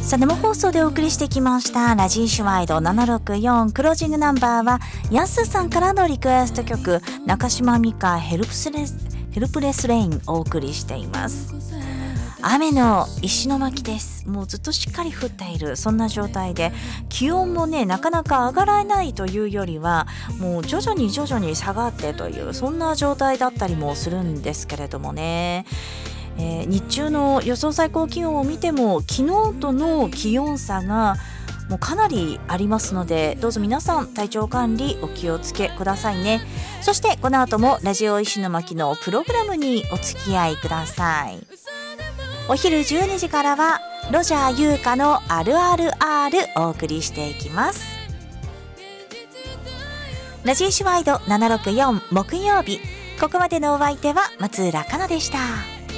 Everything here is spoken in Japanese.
さあ生放送でお送りしてきましたラジーシュワイド764、クロージングナンバーはヤスさんからのリクエスト曲、中島美嘉ヘルプレスレインお送りしています。雨の石巻です。もうずっとしっかり降っている、そんな状態で、気温もねなかなか上がらないというよりはもう徐々に下がってという、そんな状態だったりもするんですけれどもね、日中の予想最高気温を見ても昨日との気温差がもうかなりありますので、どうぞ皆さん体調管理お気をつけくださいね。そしてこの後もラジオ石巻のプログラムにお付き合いください。お昼12時からはロジャー優香のあるある R お送りしていきます。ラジーシュワイド764木曜日、ここまでのお相手は松浦香奈でした。